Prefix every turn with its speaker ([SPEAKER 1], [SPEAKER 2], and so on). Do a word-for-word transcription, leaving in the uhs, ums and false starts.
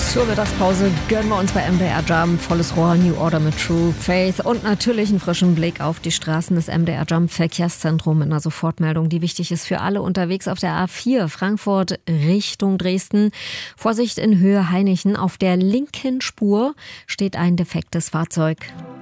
[SPEAKER 1] Zur Mittagspause gönnen wir uns bei M D R Jump volles Rohr, New Order mit True Faith und natürlich einen frischen Blick auf die Straßen des M D R Jump Verkehrszentrum in einer Sofortmeldung, die wichtig ist für alle unterwegs auf der A vier Frankfurt Richtung Dresden. Vorsicht in Höhe Hainichen, auf der linken Spur steht ein defektes Fahrzeug.